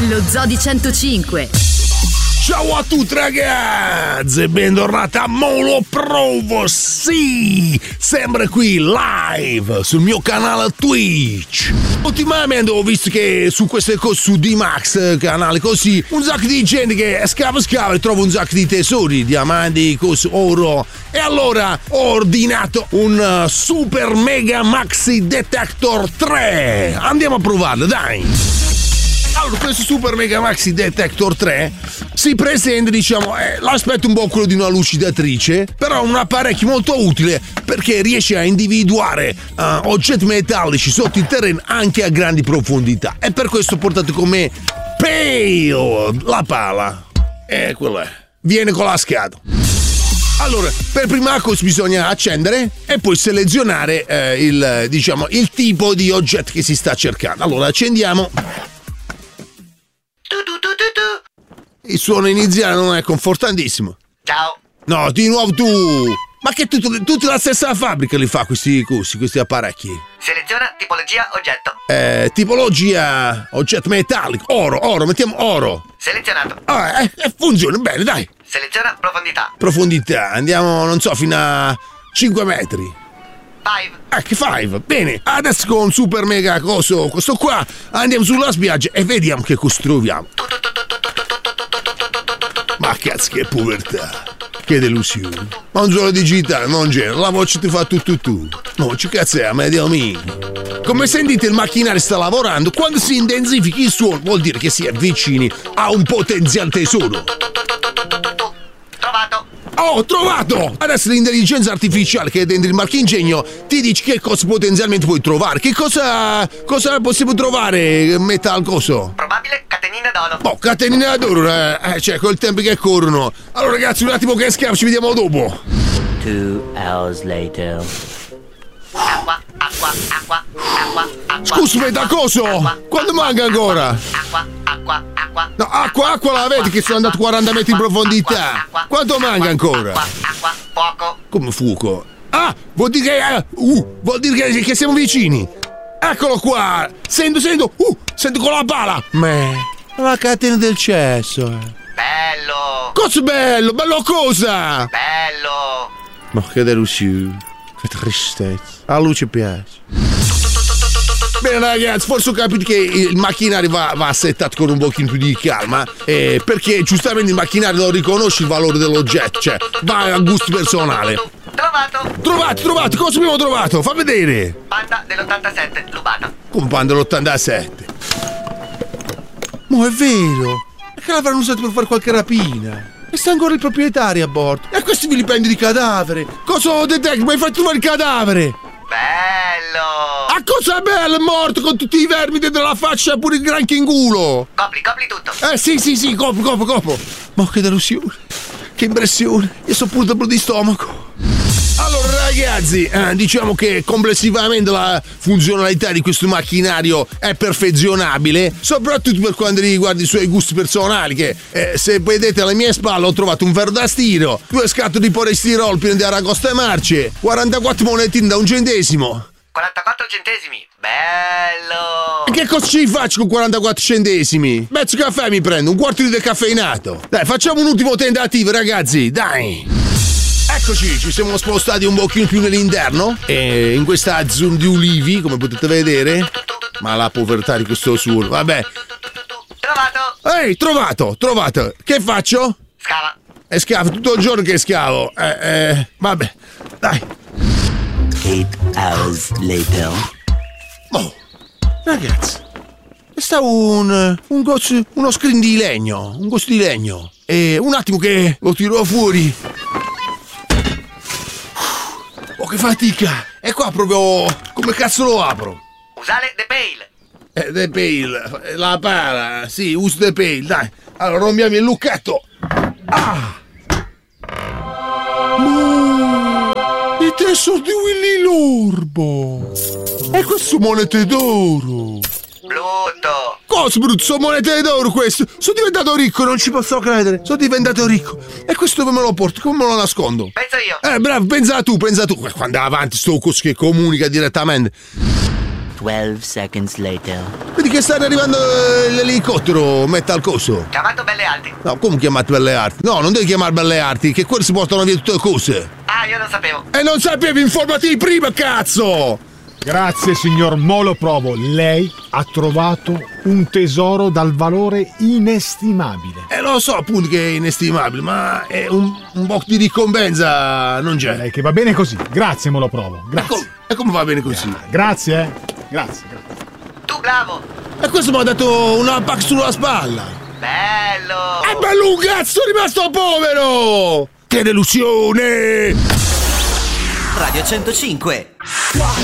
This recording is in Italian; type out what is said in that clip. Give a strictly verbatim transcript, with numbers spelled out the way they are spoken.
Lo Zoo di centocinque. Ciao a tutti ragazzi, bentornati a Molo Provo, sì, sempre qui live sul mio canale Twitch. Ultimamente ho visto che su queste cose, su D-Max, canali così, un sacco di gente che scava scava e trova un sacco di tesori, diamanti, cose, oro. E allora ho ordinato un uh, Super Mega Maxi Detector tre. Andiamo a provarlo, dai. Allora, questo Super Mega Maxi Detector tre si presenta, diciamo, eh, l'aspetto un po' quello di una lucidatrice, però è un apparecchio molto utile perché riesce a individuare uh, oggetti metallici sotto il terreno anche a grandi profondità. E per questo ho portato con me Pale, la pala. E quella è. Viene con la scatola. Allora, per prima cosa bisogna accendere e poi selezionare eh, il, diciamo, il tipo di oggetto che si sta cercando. Allora, accendiamo. Il suono iniziale non è confortantissimo. Ciao. No, di nuovo tu. Ma che tutti, tutti la stessa fabbrica li fa questi cosi, questi apparecchi? Seleziona tipologia oggetto. Eh, tipologia oggetto metallico. Oro, oro, mettiamo oro. Selezionato. Ah, eh, eh, funziona bene, dai. Seleziona profondità. Profondità, andiamo, non so, fino a cinque metri. Five. Eh, che five? Bene, adesso con super mega coso, questo qua, andiamo sulla spiaggia e vediamo che cosa troviamo. Ma cazzo, che povertà, che delusione. Ma un suono digitale, non genere, la voce ti fa tu tu tu. Non ci cazziamo, Dio mio. Come sentite il macchinario sta lavorando, quando si intensifica il suono vuol dire che si è vicini a un potenziale tesoro. Trovato. Oh, trovato! Adesso l'intelligenza artificiale che è dentro il marchingegno ti dice che cosa potenzialmente puoi trovare. Che cosa cosa possiamo trovare? Metal coso? Probabile catenina d'oro. Oh, catenina d'oro, eh, eh, cioè col tempo che corrono. Allora ragazzi, un attimo che scappo, ci vediamo dopo. Two hours later. Acqua, acqua, acqua, acqua, acqua. Scusa, metal coso? Acqua, Quando acqua, manca ancora? Acqua, acqua, acqua. No, acqua, acqua la vedi che sono andato quaranta metri in profondità. Quanto manca ancora? Acqua, acqua, fuoco. Come fuoco? Ah, vuol dire che, eh, uh, vuol dire che, che siamo vicini. Eccolo qua. Sento, sento, uh, sento con la pala. Meh, la catena del cesso. Bello. Cosa bello, bello cosa? Bello. Ma che delusione, che tristezza. La luce piace. Bene ragazzi, forse ho capito che il macchinario va, va settato con un pochino più di calma, eh, perché giustamente il macchinario non riconosce il valore dell'oggetto, cioè va a gusto personale. Trovato. Trovato, trovato, cosa abbiamo trovato? Fa vedere. Panda dell'ottantasette, rubata. Come Panda dell'ottantasette? Ma è vero, è che l'avranno usato per fare qualche rapina. E sta ancora il proprietario a bordo. E questi vilipendi di cadavere. Cosa detecti? Mi hai fatto trovare il cadavere? Bello. A cosa è bello, è morto con tutti i vermi dentro la faccia, pure il granchio in culo. Copri, copri tutto. Eh sì sì sì, copro, copro, copro. Ma che delusione, che impressione. Io so pure dolore di stomaco. Allora ragazzi, eh, diciamo che complessivamente la funzionalità di questo macchinario è perfezionabile, soprattutto per quanto riguarda i suoi gusti personali, che eh, se vedete alle mie spalle ho trovato un ferro da stiro, due scatole di polistirolo piene di aragoste e marce, quarantaquattro monetine da un centesimo. quarantaquattro centesimi. Bello. E che cosa ci faccio con quarantaquattro centesimi? Mezzo caffè mi prendo, un quarto di decaffeinato. Dai, facciamo un ultimo tentativo ragazzi, dai. Eccoci, ci siamo spostati un pochino più nell'interno e in questa zona di ulivi, come potete vedere. Ma la povertà di questo suono, vabbè. Trovato. Ehi, trovato, trovato. Che faccio? Scava. E scavo, tutto il giorno che scavo. Eh, eh, vabbè, dai. Eight hours later. Oh, ragazzi, sta un, un gozzo, uno screen di legno, un gozzo di legno. E un attimo che lo tiro fuori. Oh, che fatica! E qua proprio come cazzo lo apro? Usare the pail. Eh, the pail, la pala, sì, uso the pail, dai. Allora rompiamo il lucchetto. Ah! No! I tesori di Willy l'orbo! E queste sono monete d'oro! Brutto. Cosa brutto? Sono monete d'oro queste! Sono diventato ricco, non ci posso credere! Sono diventato ricco! E questo dove me lo porto? Come me lo nascondo? Penso io. Eh, bravo, pensa tu, pensa tu! Quando è avanti sto coso che comunica direttamente! Twelve seconds later. Vedi che sta arrivando l'elicottero Metal Coso. Chiamato Belle Arti. No, come chiamate Belle Arti? No, non devi chiamare Belle Arti, che quelli si portano via tutte le cose. Ah, io non sapevo. E non sapevi, informati prima, cazzo! Grazie signor Moloprovo, lei ha trovato un tesoro dal valore inestimabile. E lo so appunto che è inestimabile, ma è un, un po' di ricompensa non c'è. Lei che va bene così, grazie Moloprovo, E, grazie. com- e come va bene così? Grazie, eh. Grazie, grazie. Tu bravo. E questo mi ha dato una pack sulla spalla. Bello. E bello un cazzo rimasto povero! Che delusione! Radio centocinque.